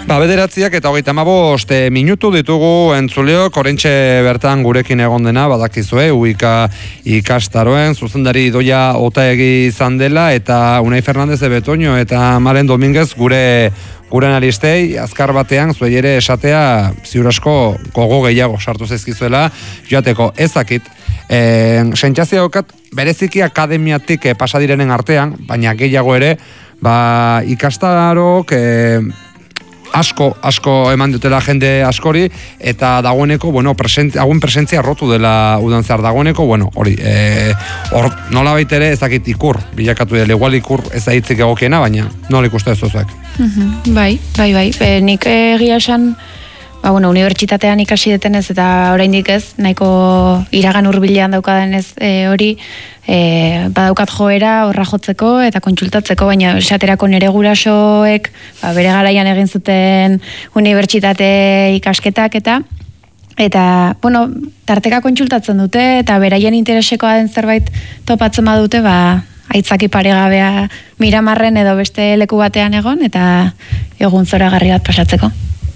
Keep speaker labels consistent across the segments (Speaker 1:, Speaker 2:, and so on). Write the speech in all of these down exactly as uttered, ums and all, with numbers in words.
Speaker 1: Ba, bederatziak eta hogeita hamabost minutu ditugu entzuleok, orentxe bertan gurekin egon dena, badakizue, uika ikastaroen, zuzendari Idoia Otaegi izan dela, eta Unai Fernandez de Betoño eta Malen Dominguez gure gure analistei, azkar batean, zuei ere esatea, ziur asko gogo gehiago sartu zaizkizuela, joateko ezakit, e, sentsazio daukat, bereziki akademiatik e, pasadirenen artean, baina gehiago ere, ba, ikastarok, e, asko, asko eman dutela jende askori, eta dagoeneko, bueno, present, hauen presentzia rotu dela udan zehar dagoeneko, bueno, hori, e, hor, nola baitere ezakit ikur, bilakatu dela, igual ikur ez da hitzik egokiena, baina nola ikuste ez duzuek.
Speaker 2: Mm-hmm. Bai, bai, bai, e, nik egia esan, ba, bueno, unibertsitatean ikasi detenez eta oraindik ez, nahiko iragan hurbilean daukadenez e, hori, e, badaukat joera horra jotzeko eta kontsultatzeko, baina esaterako nere gurasoek ba, bere garaian egin zuten unibertsitate ikasketak eta eta, bueno, tarteka kontsultatzen dute eta beraien interesekoa den zerbait topatzen badute, ba, aitzaki paregabea Miramarren edo beste leku batean egon eta egun zoragarri bat pasatzeko.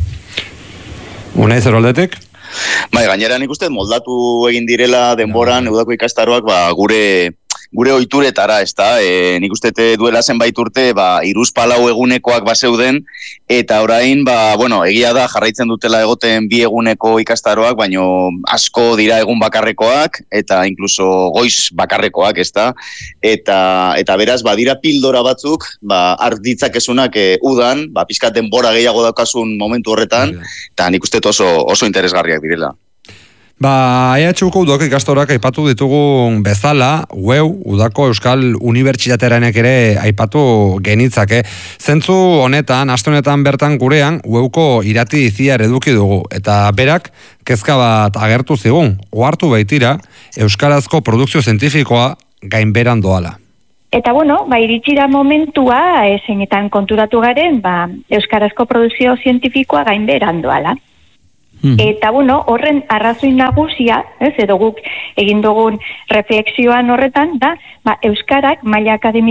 Speaker 1: Unai, zer aldetik?
Speaker 3: Bai, gainera nik uste moldatu egin direla denboran eudako ikastaroak ba, gure gure ohituretara, ezta? E, nik uste duela zenbait urte ba hiruzpalau egunekoak baseuden eta orain ba bueno, egia da jarraitzen dutela egoten bi eguneko ikastaroak, baino asko dira egun bakarrekoak eta incluso goiz bakarrekoak, ezta? Eta eta beraz badira pildora batzuk, ba har ditzakezunak e, udan, ba pizkat denbora gehiago daukasun momentu horretan, eta nik uste oso oso interesgarriak direla.
Speaker 1: Ba, E H Uko udako ikastorak aipatu ditugun bezala, U E U, Udako Euskal Unibertsitatearenek ere aipatu genitzake. Zentzu honetan, aste honetan bertan gurean, U E Uko irati izia eduki dugu, eta berak kezka bat agertu zigun, ohartu baitira, euskarazko produkzio zientifikoa gainberan doala.
Speaker 4: Eta bueno, ba, iritsi da momentua, zeinetan konturatu garen, ba, euskarazko produkzio zientifikoa gainberan doala. Eta, bueno, horren arrazoi nagusia, ez, edo guk egin dugun reflexioan horretan, da, ba, euskarak maila akademikoa